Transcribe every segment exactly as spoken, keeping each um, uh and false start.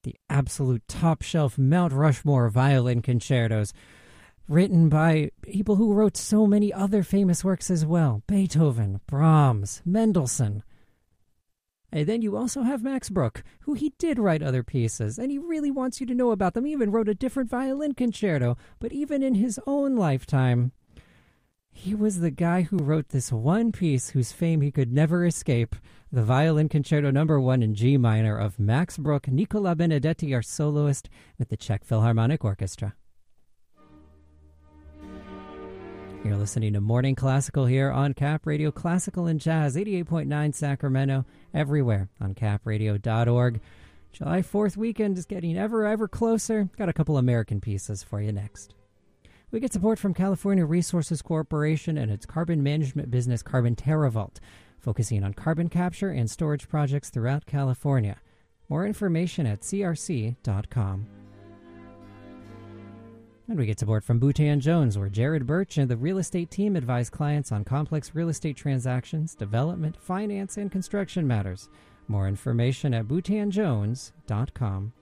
the absolute top shelf Mount Rushmore violin concertos, written by people who wrote so many other famous works as well. Beethoven, Brahms, Mendelssohn. And then you also have Max Bruch, who he did write other pieces, and he really wants you to know about them. He even wrote a different violin concerto, but even in his own lifetime, he was the guy who wrote this one piece whose fame he could never escape, the Violin Concerto Number One in G minor of Max Bruch. Nicola Benedetti, our soloist with the Czech Philharmonic Orchestra. You're listening to Morning Classical here on Cap Radio, Classical and Jazz, eighty-eight point nine Sacramento, everywhere on cap radio dot org. July fourth weekend is getting ever, ever closer. Got a couple American pieces for you next. We get support from California Resources Corporation and its carbon management business, Carbon TerraVault, focusing on carbon capture and storage projects throughout California. More information at c r c dot com. And we get support from Boutin Jones, where Jared Birch and the real estate team advise clients on complex real estate transactions, development, finance, and construction matters. More information at boutin jones dot com.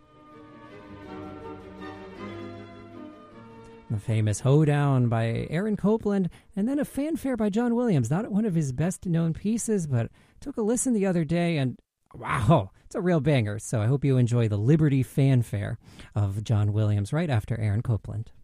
The famous Hoedown by Aaron Copland, and then a fanfare by John Williams. Not one of his best-known pieces, but took a listen the other day, and wow, it's a real banger. So I hope you enjoy the Liberty fanfare of John Williams right after Aaron Copland.